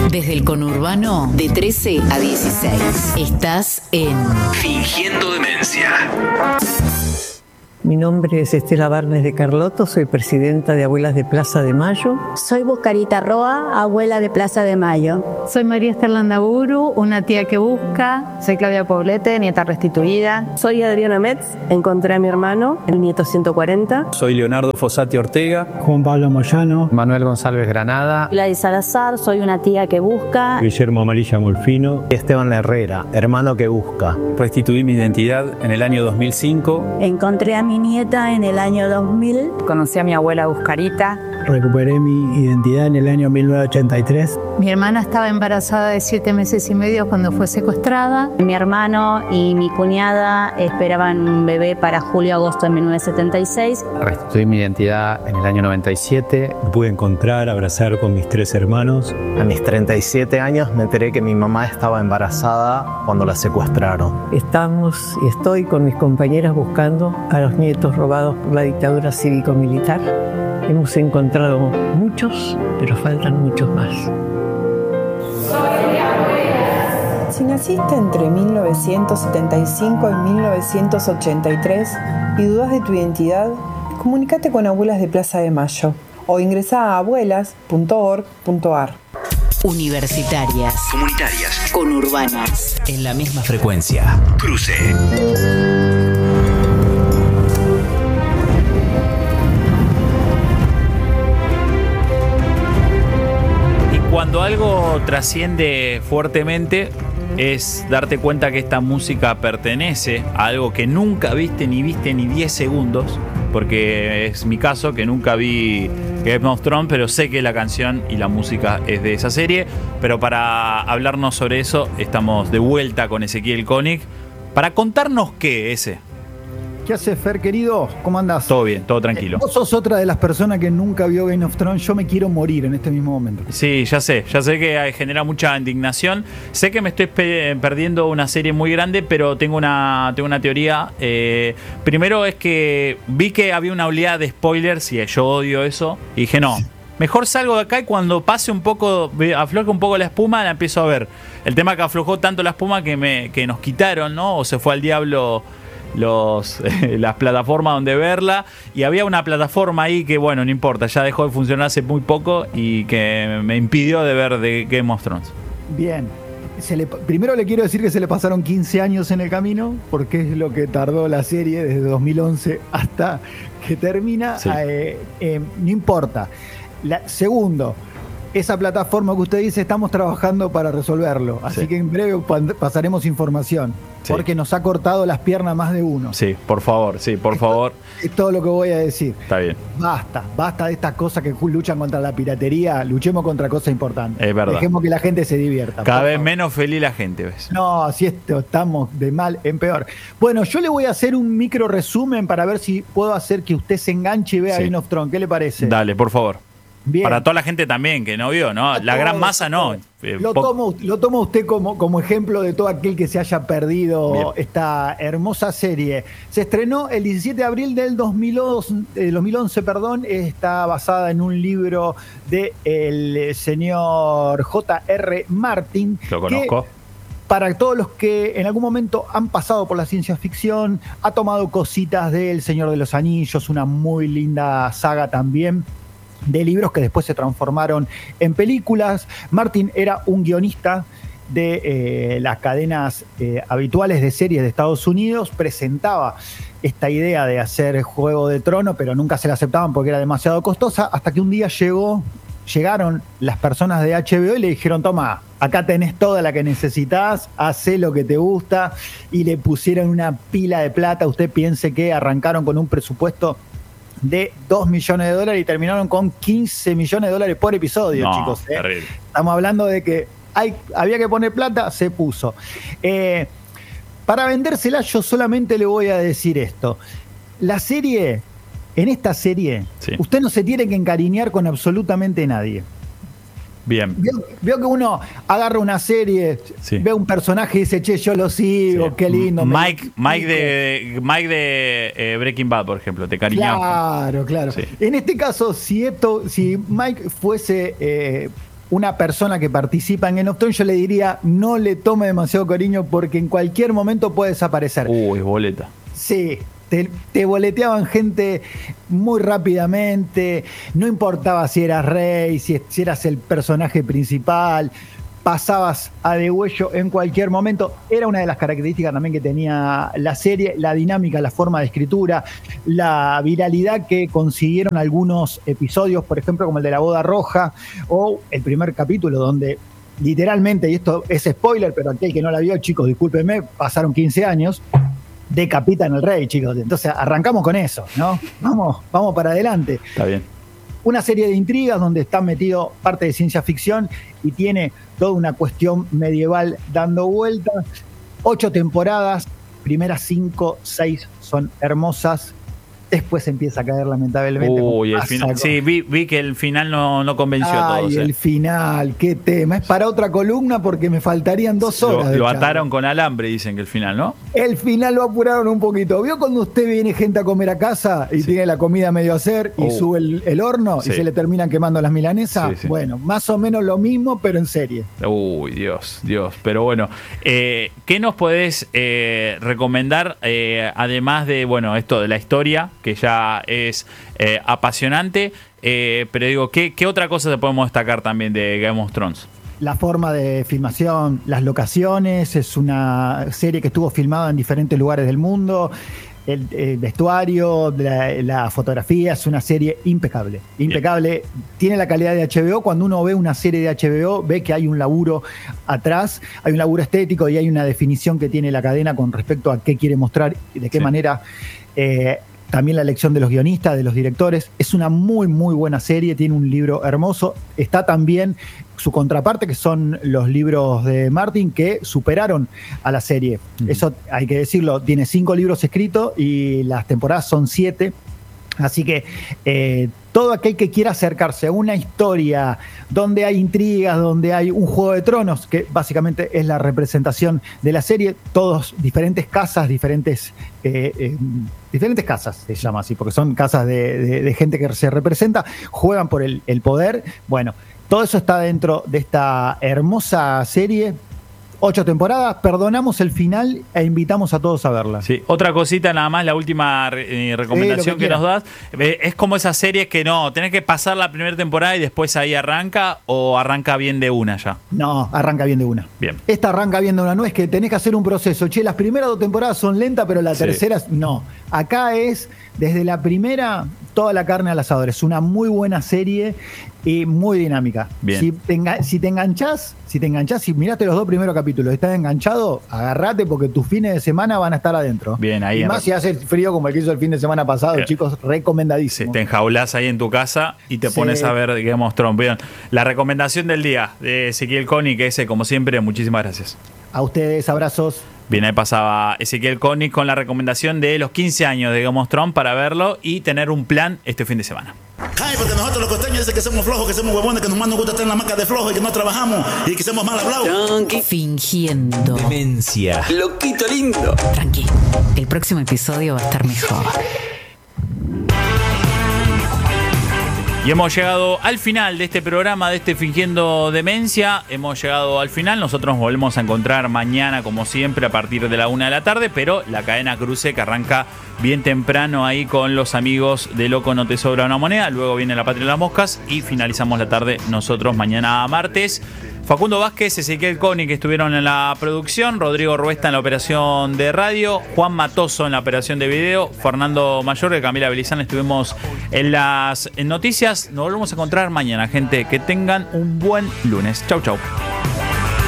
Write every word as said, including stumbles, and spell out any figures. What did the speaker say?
Desde el conurbano, de trece a dieciséis. Estás en Fingiendo Demencia. Mi nombre es Estela Barnes de Carlotto, soy presidenta de Abuelas de Plaza de Mayo. Soy Buscarita Roa, abuela de Plaza de Mayo. Soy María Esther Landaburu, una tía que busca. Soy Claudia Poblete, nieta restituida. Soy Adriana Metz, encontré a mi hermano, el nieto ciento cuarenta. Soy Leonardo Fossati Ortega. Juan Pablo Moyano. Manuel González Granada. Gladys Salazar, soy una tía que busca. Guillermo Amarilla Molfino. Esteban Herrera, hermano que busca. Restituí mi identidad en el año dos mil cinco. Encontré a mi nieta en el año dos mil. Conocí a mi abuela Buscarita. Recuperé mi identidad en el año mil novecientos ochenta y tres. Mi hermana estaba embarazada de siete meses y medio cuando fue secuestrada. Mi hermano y mi cuñada esperaban un bebé para julio-agosto de mil novecientos setenta y seis. Restituí mi identidad en el año noventa y siete. Me pude encontrar, abrazar con mis tres hermanos. A mis treinta y siete años me enteré que mi mamá estaba embarazada cuando la secuestraron. Estamos y estoy con mis compañeras buscando a los nietos robados por la dictadura cívico-militar. Hemos encontrado muchos, pero faltan muchos más. Si naciste entre mil novecientos setenta y cinco y mil novecientos ochenta y tres y dudas de tu identidad, comunícate con Abuelas de Plaza de Mayo o ingresá a abuelas punto org punto ar. Universitarias, comunitarias, conurbanas, en la misma frecuencia. Cruce. Cuando algo trasciende fuertemente es darte cuenta que esta música pertenece a algo que nunca viste ni viste ni diez segundos, porque es mi caso, que nunca vi Game of Thrones, pero sé que la canción y la música es de esa serie. Pero para hablarnos sobre eso estamos de vuelta con Ezequiel Koenig para contarnos qué, ese. ¿Qué haces, Fer, querido? ¿Cómo andás? Todo bien, todo tranquilo. Eh, vos sos otra de las personas que nunca vio Game of Thrones. Yo me quiero morir en este mismo momento. Sí, ya sé. Ya sé que genera mucha indignación. Sé que me estoy pe- perdiendo una serie muy grande, pero tengo una, tengo una teoría. Eh, primero es que vi que había una oleada de spoilers y yo odio eso. Y dije, no, mejor salgo de acá y cuando pase un poco, afloje un poco la espuma, la empiezo a ver. El tema que aflojó tanto la espuma que, me, que nos quitaron, ¿no? O se fue al diablo los eh, las plataformas donde verla, y había una plataforma ahí que bueno, no importa, ya dejó de funcionar hace muy poco y que me impidió de ver de Game of Thrones. Bien, se le, primero le quiero decir que se le pasaron quince años en el camino, porque es lo que tardó la serie desde dos mil once hasta que termina. Sí. eh, eh, no importa. La, segundo, esa plataforma que usted dice, estamos trabajando para resolverlo. Así sí. que en breve pasaremos información. Sí. Porque nos ha cortado las piernas más de uno. Sí, por favor, sí, por Esto, favor. Es todo lo que voy a decir. Está bien. Basta, basta de estas cosas que luchan contra la piratería. Luchemos contra cosas importantes. Es verdad. Dejemos que la gente se divierta. Cada vez favor. Menos feliz la gente, ¿ves? No, así esto, estamos de mal en peor. Bueno, yo le voy a hacer un micro resumen para ver si puedo hacer que usted se enganche y vea sí. Game of Thrones. ¿Qué le parece? Dale, por favor. Bien. Para toda la gente también que no vio, ¿no? La gran masa no. Lo tomo, lo toma usted como, como ejemplo de todo aquel que se haya perdido Bien. Esta hermosa serie. Se estrenó el diecisiete de abril del dos mil once, perdón. Está basada en un libro del señor J R Martin. Lo conozco. Que, para todos los que en algún momento han pasado por la ciencia ficción, ha tomado cositas de El Señor de los Anillos, una muy linda saga también de libros que después se transformaron en películas. Martin era un guionista de eh, las cadenas eh, habituales de series de Estados Unidos, presentaba esta idea de hacer Juego de Tronos, pero nunca se la aceptaban porque era demasiado costosa, hasta que un día llegó, llegaron las personas de H B O y le dijeron, toma, acá tenés toda la que necesitas, hacé lo que te gusta, y le pusieron una pila de plata. Usted piense que arrancaron con un presupuesto de dos millones de dólares y terminaron con quince millones de dólares por episodio, no, chicos. ¿eh? Terrible. Estamos hablando de que hay, había que poner plata, se puso. Eh, para vendérsela yo solamente le voy a decir esto. La serie, en esta serie, sí. usted no se tiene que encariñar con absolutamente nadie. Bien. Veo, veo que uno agarra una serie, sí. ve un personaje y dice, che, yo lo sigo, sí. qué lindo. Mike, Mike de, Mike de eh, Breaking Bad, por ejemplo, te cariñaba. Claro, claro. Sí. En este caso, si, esto, si Mike fuese eh, una persona que participa en Game of Thrones, yo le diría, no le tome demasiado cariño porque en cualquier momento puede desaparecer. Uy, boleta. Sí, te, te boleteaban gente muy rápidamente, no importaba si eras rey, si, si eras el personaje principal, pasabas a degüello en cualquier momento. Era una de las características también que tenía la serie, la dinámica, la forma de escritura, la viralidad que consiguieron algunos episodios, por ejemplo, como el de la boda roja, o el primer capítulo donde literalmente, y esto es spoiler, pero aquel que no la vio, chicos, discúlpenme, pasaron quince años, decapitan al rey, chicos. Entonces arrancamos con eso, ¿no? Vamos, vamos para adelante. Está bien. Una serie de intrigas donde está metido parte de ciencia ficción y tiene toda una cuestión medieval dando vueltas. Ocho temporadas, primeras cinco, seis son hermosas. Después empieza a caer lamentablemente. Uy, el final. Sí, vi, vi que el final no, no convenció a todos. Ay, eh. el final, qué tema. Es para otra columna porque me faltarían dos horas. Lo, de lo charla. ataron con alambre, dicen que el final, ¿no? El final lo apuraron un poquito. ¿Vio cuando usted viene gente a comer a casa y sí. tiene la comida medio a hacer y oh. sube el, el horno sí. y se le terminan quemando las milanesas? Sí, sí. Bueno, más o menos lo mismo, pero en serie. Uy, Dios, Dios. Pero bueno, eh, ¿qué nos podés eh, recomendar, eh, además de, bueno, esto de la historia, que ya es eh, apasionante, eh, pero digo, ¿qué, ¿qué otra cosa podemos destacar también de Game of Thrones? La forma de filmación, las locaciones, es una serie que estuvo filmada en diferentes lugares del mundo, el, el vestuario, la, la fotografía, es una serie impecable, impecable, Bien. Tiene la calidad de H B O. Cuando uno ve una serie de H B O, ve que hay un laburo atrás, hay un laburo estético y hay una definición que tiene la cadena con respecto a qué quiere mostrar y de qué sí. manera... Eh, También la elección de los guionistas, de los directores. Es una muy, muy buena serie. Tiene un libro hermoso. Está también su contraparte, que son los libros de Martin, que superaron a la serie. Uh-huh. Eso hay que decirlo. Tiene cinco libros escritos y las temporadas son siete. Así que eh, todo aquel que quiera acercarse a una historia donde hay intrigas, donde hay un Juego de Tronos, que básicamente es la representación de la serie, todos diferentes casas, diferentes, eh, eh, diferentes casas, se llama así, porque son casas de, de, de gente que se representa, juegan por el, el poder. Bueno, todo eso está dentro de esta hermosa serie. Ocho temporadas, perdonamos el final e invitamos a todos a verla. Sí, otra cosita nada más, la última eh, recomendación sí, que, que nos das, eh, es como esas series que no, tenés que pasar la primera temporada y después ahí arranca, o arranca bien de una ya. No, arranca bien de una. Bien. Esta arranca bien de una, no es que tenés que hacer un proceso, che, las primeras dos temporadas son lentas, pero la sí. tercera, no. Acá es, desde la primera, toda la carne al asador, es una muy buena serie y muy dinámica. Bien. Si te, enga- si te enganchás, si te enganchás, si miraste los dos primeros capítulos, estás enganchado, agarrate porque tus fines de semana van a estar adentro. Bien, ahí. Y más si hace frío como el que hizo el fin de semana pasado, Bien. chicos, recomendadísimo. Sí, te enjaulás ahí en tu casa y te sí. pones a ver Game of Thrones. Bien. La recomendación del día de Ezequiel Koenig, que ese, como siempre, muchísimas gracias. A ustedes, abrazos. Bien, ahí pasaba Ezequiel Koenig con la recomendación de los quince años de Game of Thrones para verlo y tener un plan este fin de semana. Ay, porque nosotros los costeños dicen que somos flojos, que somos huevones, que nomás nos gusta estar en la maca de flojos y que no trabajamos y que somos mal hablados. Fingiendo demencia. Loquito lindo. Tranqui, el próximo episodio va a estar mejor. Y hemos llegado al final de este programa, de este Fingiendo Demencia. Hemos llegado al final. Nosotros nos volvemos a encontrar mañana, como siempre, a partir de la una de la tarde. Pero la cadena Cruce, que arranca bien temprano ahí con los amigos de Loco No Te Sobra Una Moneda. Luego viene La Patria de las Moscas y finalizamos la tarde nosotros mañana martes. Facundo Vázquez, Ezequiel Koenig, que estuvieron en la producción, Rodrigo Ruesta en la operación de radio, Juan Matoso en la operación de video, Fernando Mayor y Camila Belizán estuvimos en las noticias. Nos volvemos a encontrar mañana, gente. Que tengan un buen lunes. Chau, chau.